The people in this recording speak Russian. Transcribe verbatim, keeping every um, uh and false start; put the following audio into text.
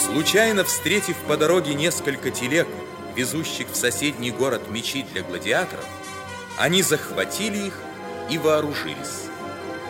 Случайно встретив по дороге несколько телег, везущих в соседний город мечи для гладиаторов, они захватили их и вооружились.